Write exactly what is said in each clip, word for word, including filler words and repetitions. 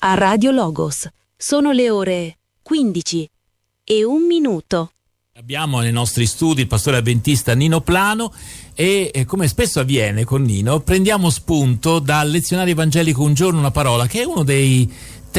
a Radio Logos. Sono le ore quindici e un minuto. Abbiamo nei nostri studi il pastore avventista Nino Plano e, e come spesso avviene con Nino, prendiamo spunto dal lezionario evangelico Un giorno una parola, che è uno dei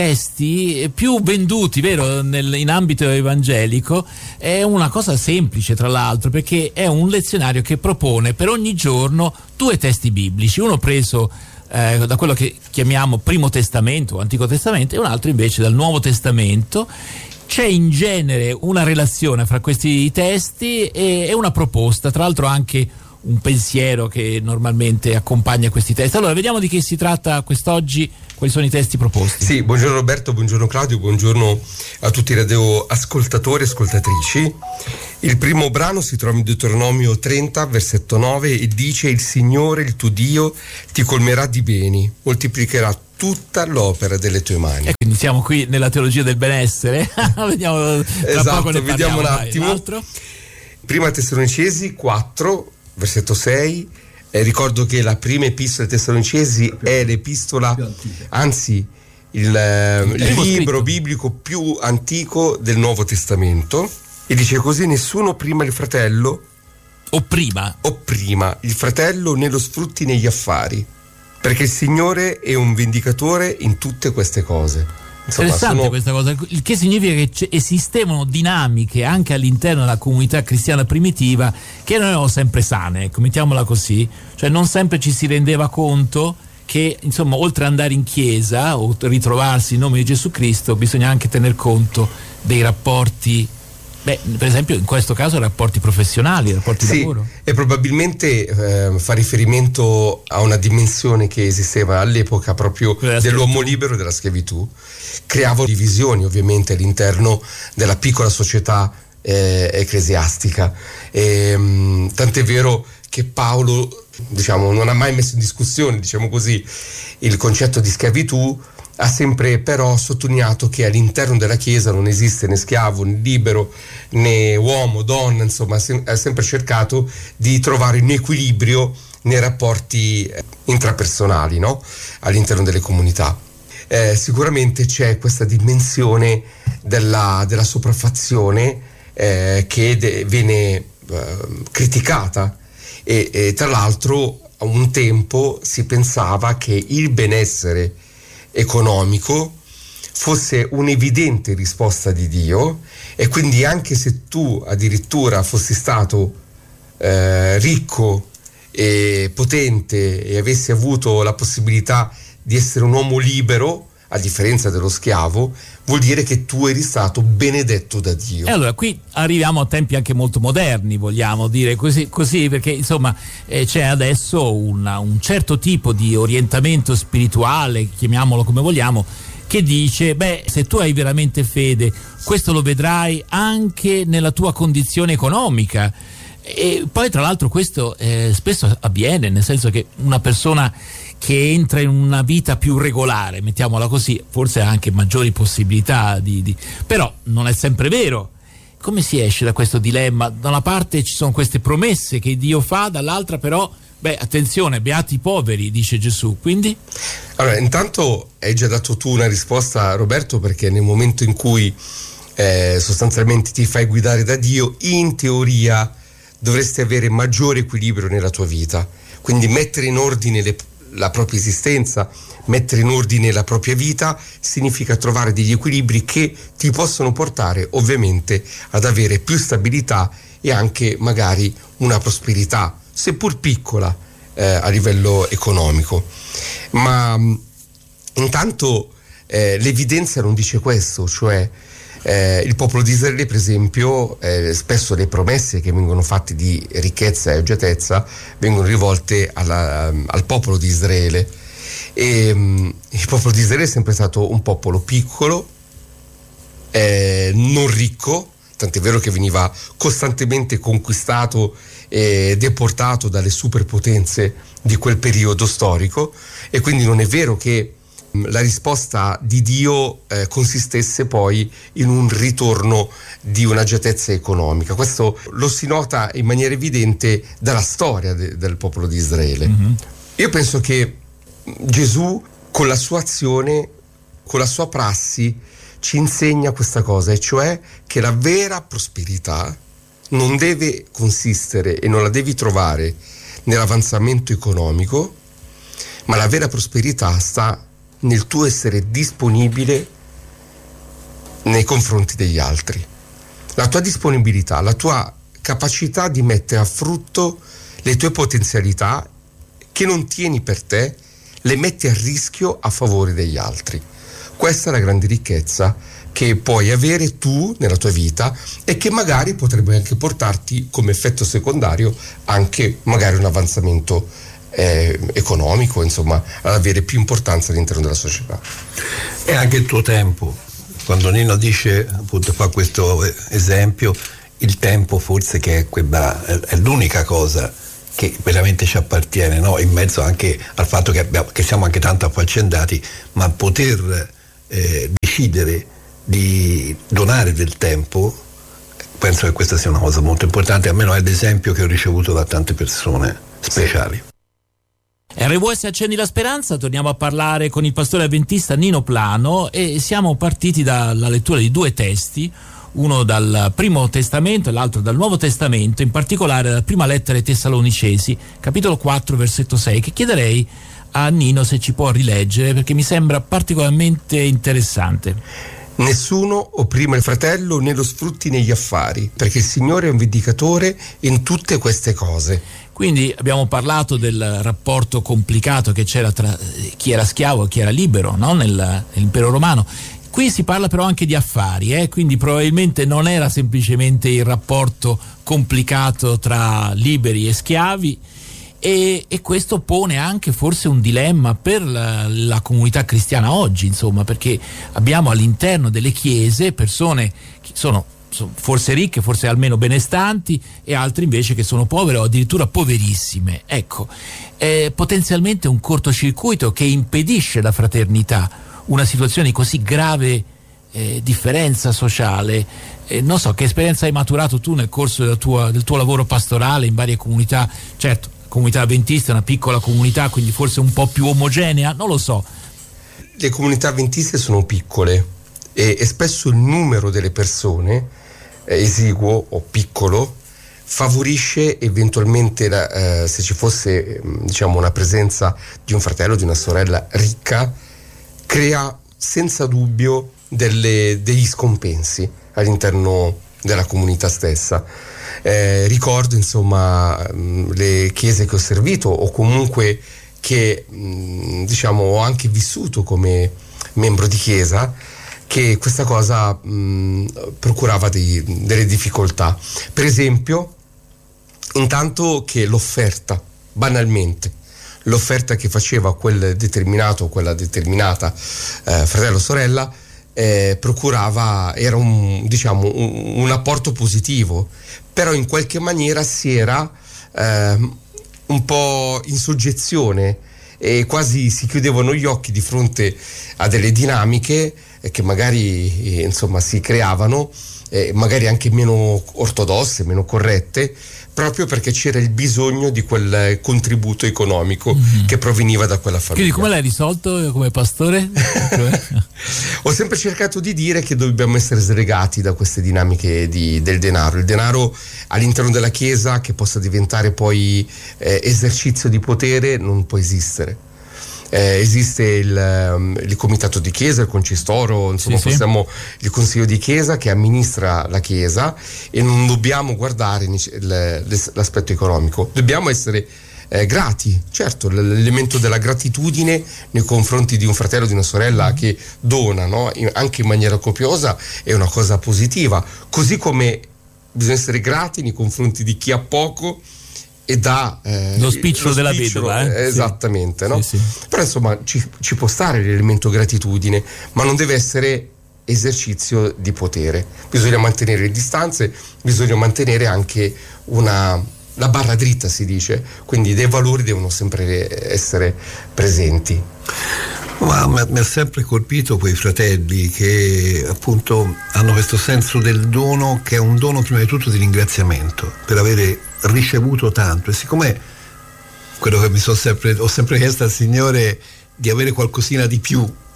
testi più venduti, vero, nel, in ambito evangelico. È una cosa semplice, tra l'altro, perché è un lezionario che propone per ogni giorno due testi biblici, uno preso eh, da quello che chiamiamo Primo Testamento o Antico Testamento e un altro invece dal Nuovo Testamento. C'è in genere una relazione fra questi testi e, e una proposta, tra l'altro anche un pensiero che normalmente accompagna questi testi. Allora, vediamo di che si tratta quest'oggi, quali sono i testi proposti. Sì, buongiorno Roberto, buongiorno Claudio, buongiorno a tutti i radioascoltatori e ascoltatrici. Il primo brano si trova in Deuteronomio trenta, versetto nove, e dice: il Signore, il tuo Dio, ti colmerà di beni, moltiplicherà tutta l'opera delle tue mani. E quindi siamo qui nella teologia del benessere. Vediamo tra esatto, poco ne vediamo parliamo. un attimo. Vai, altro? Prima Tessalonicesi quattro, versetto sei. Eh, ricordo che la prima epistola ai Tessalonicesi è l'epistola, anzi il, eh, il libro scritto. biblico più antico del Nuovo Testamento, e dice così: nessuno prima il fratello o prima opprima il fratello né lo sfrutti negli affari, perché il Signore è un vendicatore in tutte queste cose. Insomma, interessante sono... questa cosa, il che significa che esistevano dinamiche anche all'interno della comunità cristiana primitiva che non erano sempre sane, ecco, mettiamola così, cioè non sempre ci si rendeva conto che, insomma, oltre ad andare in chiesa o ritrovarsi in nome di Gesù Cristo, bisogna anche tener conto dei rapporti. Beh, per esempio in questo caso rapporti professionali, rapporti sì, di lavoro. E probabilmente eh, fa riferimento a una dimensione che esisteva all'epoca proprio dell'uomo libero, della schiavitù. Creava divisioni ovviamente all'interno della piccola società eh, ecclesiastica. E, mh, tant'è vero che Paolo, diciamo, non ha mai messo in discussione, diciamo così, il concetto di schiavitù. Ha sempre però sottolineato che all'interno della Chiesa non esiste né schiavo né libero né uomo, donna, insomma ha sempre cercato di trovare un equilibrio nei rapporti intrapersonali, no? All'interno delle comunità. Eh, sicuramente c'è questa dimensione della, della sopraffazione eh, che de- viene eh, criticata e, e tra l'altro a un tempo si pensava che il benessere economico fosse un'evidente risposta di Dio, e quindi anche se tu addirittura fossi stato eh, ricco e potente e avessi avuto la possibilità di essere un uomo libero, a differenza dello schiavo, vuol dire che tu eri stato benedetto da Dio. E allora qui arriviamo a tempi anche molto moderni, vogliamo dire così, così perché insomma eh, c'è adesso una, un certo tipo di orientamento spirituale, chiamiamolo come vogliamo, che dice: beh, se tu hai veramente fede, questo lo vedrai anche nella tua condizione economica. E poi tra l'altro questo eh, spesso avviene, nel senso che una persona che entra in una vita più regolare, mettiamola così, forse ha anche maggiori possibilità di, di... però non è sempre vero. Come si esce da questo dilemma? Da una parte ci sono queste promesse che Dio fa, dall'altra però, beh, attenzione, beati i poveri, dice Gesù, quindi? Allora, intanto hai già dato tu una risposta, Roberto, perché nel momento in cui eh, sostanzialmente ti fai guidare da Dio, in teoria dovresti avere maggiore equilibrio nella tua vita, quindi mettere in ordine le la propria esistenza, mettere in ordine la propria vita significa trovare degli equilibri che ti possono portare ovviamente ad avere più stabilità e anche magari una prosperità, seppur piccola, eh, a livello economico. Ma mh, intanto eh, l'evidenza non dice questo, cioè Eh, il popolo di Israele, per esempio, eh, spesso le promesse che vengono fatte di ricchezza e agiatezza vengono rivolte alla, al popolo di Israele, e mh, il popolo di Israele è sempre stato un popolo piccolo, eh, non ricco, tant'è vero che veniva costantemente conquistato e deportato dalle superpotenze di quel periodo storico, e quindi non è vero che la risposta di Dio eh, consistesse poi in un ritorno di un'agiatezza economica. Questo lo si nota in maniera evidente dalla storia de- del popolo di Israele. Mm-hmm. Io penso che Gesù con la sua azione con la sua prassi ci insegna questa cosa, e cioè che la vera prosperità non deve consistere e non la devi trovare nell'avanzamento economico, ma la vera prosperità sta nel tuo essere disponibile nei confronti degli altri. La tua disponibilità, la tua capacità di mettere a frutto le tue potenzialità che non tieni per te, le metti a rischio a favore degli altri. Questa è la grande ricchezza che puoi avere tu nella tua vita e che magari potrebbe anche portarti come effetto secondario anche magari un avanzamento eh, economico, insomma, ad avere più importanza all'interno della società. E anche il tuo tempo. Quando Nino dice, appunto, fa questo esempio, il tempo forse che è, quella, è l'unica cosa che veramente ci appartiene, no? In mezzo anche al fatto che, abbiamo, che siamo anche tanto affaccendati, ma poter eh, decidere di donare del tempo, penso che questa sia una cosa molto importante, almeno è l'esempio che ho ricevuto da tante persone speciali. R W S Accendi la Speranza, torniamo a parlare con il pastore avventista Nino Plano e siamo partiti dalla lettura di due testi, uno dal Primo Testamento e l'altro dal Nuovo Testamento, in particolare dalla prima lettera ai Tessalonicesi, capitolo quattro, versetto sei, che chiederei a Nino se ci può rileggere perché mi sembra particolarmente interessante. Nessuno opprima il fratello né lo sfrutti negli affari, perché il Signore è un vendicatore in tutte queste cose. Quindi abbiamo parlato del rapporto complicato che c'era tra chi era schiavo e chi era libero, no? Nel, nell'impero romano. Qui si parla però anche di affari, eh? Quindi probabilmente non era semplicemente il rapporto complicato tra liberi e schiavi, e, e questo pone anche forse un dilemma per la, la comunità cristiana oggi, insomma, perché abbiamo all'interno delle chiese persone che sono forse ricche, forse almeno benestanti, e altri invece che sono povere o addirittura poverissime. Ecco, è potenzialmente un cortocircuito che impedisce la fraternità, una situazione di così grave eh, differenza sociale. Eh, non so, che esperienza hai maturato tu nel corso della tua, del tuo lavoro pastorale in varie comunità? Certo, comunità avventista è una piccola comunità, quindi forse un po' più omogenea, non lo so. Le comunità avventiste sono piccole e, e spesso il numero delle persone esiguo o piccolo favorisce eventualmente la, eh, se ci fosse diciamo una presenza di un fratello, di una sorella ricca, crea senza dubbio delle, degli scompensi all'interno della comunità stessa. Eh, ricordo insomma le chiese che ho servito o comunque che mh, diciamo ho anche vissuto come membro di chiesa, che questa cosa mh, procurava dei, delle difficoltà. Per esempio, intanto che l'offerta, banalmente, l'offerta che faceva quel determinato o quella determinata eh, fratello o sorella eh, procurava, era un, diciamo, un, un apporto positivo, però in qualche maniera si era eh, un po' in soggezione e quasi si chiudevano gli occhi di fronte a delle dinamiche che magari eh, insomma si creavano, eh, magari anche meno ortodosse, meno corrette, proprio perché c'era il bisogno di quel contributo economico mm-hmm. che proveniva da quella famiglia. Quindi come l'hai risolto come pastore? Ho sempre cercato di dire che dobbiamo essere slegati da queste dinamiche di, del denaro. Il denaro all'interno della Chiesa che possa diventare poi eh, esercizio di potere non può esistere. Eh, esiste il, il comitato di chiesa, il concistoro, insomma sì, possiamo, sì. il consiglio di chiesa che amministra la chiesa, e non dobbiamo guardare l'aspetto economico, dobbiamo essere eh, grati. Certo, l'elemento della gratitudine nei confronti di un fratello o di una sorella mm. che dona, no? Anche in maniera copiosa, è una cosa positiva, così come bisogna essere grati nei confronti di chi ha poco e dà eh, lo spicciolo lo della spicciolo, vedova eh? esattamente, sì. no? Sì, sì. Però insomma ci, ci può stare l'elemento gratitudine, ma non deve essere esercizio di potere. Bisogna mantenere le distanze, bisogna mantenere anche una la barra dritta, si dice, quindi dei valori devono sempre essere presenti. Ma mi ha sempre colpito quei fratelli che appunto hanno questo senso del dono, che è un dono prima di tutto di ringraziamento per avere ricevuto tanto, e siccome quello che mi sono sempre ho sempre chiesto al Signore di avere qualcosina di più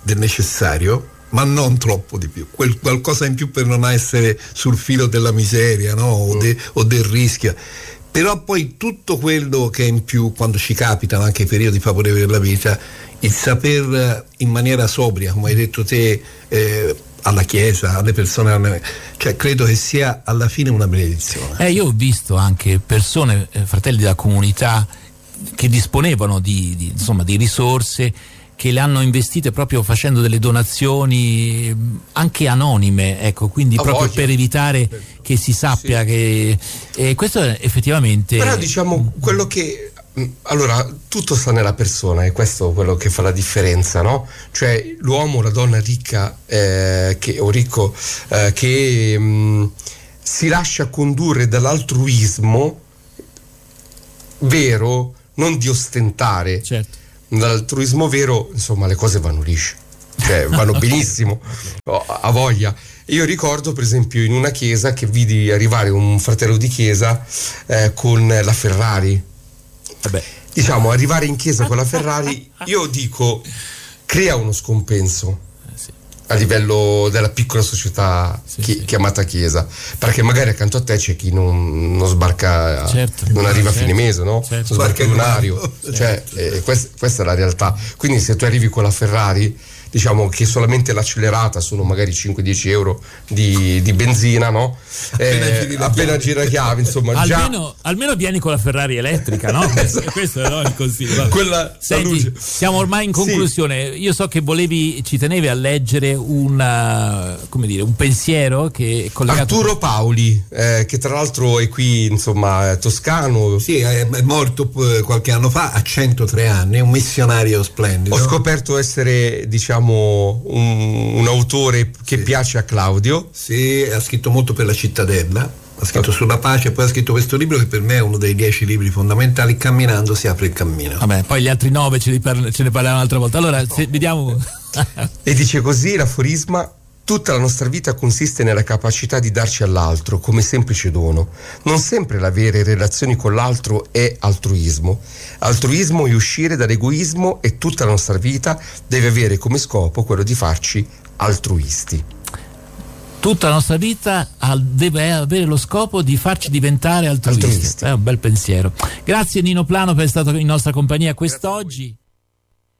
del necessario, ma non troppo di più, quel qualcosa in più per non essere sul filo della miseria, no? o, Mm. de, o del rischio. Però poi tutto quello che è in più, quando ci capitano anche i periodi favorevoli della vita, il saper in maniera sobria, come hai detto te, eh, alla Chiesa, alle persone, cioè credo che sia alla fine una benedizione. Eh, io ho visto anche persone, eh, fratelli della comunità, che disponevano di, di, insomma, di risorse, che le hanno investite proprio facendo delle donazioni anche anonime, ecco, quindi A proprio voglia. per evitare che si sappia Sì. che e questo è effettivamente. Però diciamo quello che mh, allora tutto sta nella persona, e questo è quello che fa la differenza, no? Cioè l'uomo, la donna ricca eh, che, o ricco eh, che mh, si lascia condurre dall'altruismo vero, non di ostentare. Certo. Dall'altruismo vero, insomma, le cose vanno lisce, cioè vanno benissimo, oh, a voglia. Io ricordo per esempio in una chiesa che vidi arrivare un fratello di chiesa eh, con la Ferrari. Vabbè. Diciamo, arrivare in chiesa con la Ferrari, io dico, crea uno scompenso Eh, sì. a livello della piccola società Sì, chi- sì. chiamata chiesa, perché magari accanto a te c'è chi non, non sbarca, Certo. non arriva Certo. a fine mese, no? Certo. Non sbarca il lunario, Certo. cioè eh, quest- questa è la realtà. Quindi se tu arrivi con la Ferrari, diciamo che solamente l'accelerata sono magari cinque dieci euro di, di benzina, no? Appena Eh, giri la appena chiave. gira chiave, insomma, già Almeno, almeno vieni con la Ferrari elettrica, no? Questo, questo è no, il consiglio. Vabbè. quella la Senti, luce. siamo ormai in Sì. conclusione. Io so che volevi, ci tenevi a leggere una, come dire, un pensiero che è collegato. Arturo Paoli, eh, che tra l'altro è qui, insomma, è toscano. Sì, è, è morto eh, qualche anno fa, a centotré anni, è un missionario splendido. Ho scoperto essere, diciamo, un, un autore che Sì. piace a Claudio. Sì, ha scritto molto per la cittadella, ha scritto sulla pace e poi ha scritto questo libro che per me è uno dei dieci libri fondamentali, Camminando si apre il cammino. Vabbè, poi gli altri nove ce, li parla- ce ne parliamo un'altra volta. Allora, se, vediamo. E dice così l'aforisma: tutta la nostra vita consiste nella capacità di darci all'altro come semplice dono. Non sempre l'avere relazioni con l'altro è altruismo. Altruismo è uscire dall'egoismo, e tutta la nostra vita deve avere come scopo quello di farci altruisti. Tutta la nostra vita ha- deve avere lo scopo di farci diventare altruisti. Altruisti. È un bel pensiero. Grazie Nino Plano per essere stato in nostra compagnia quest'oggi.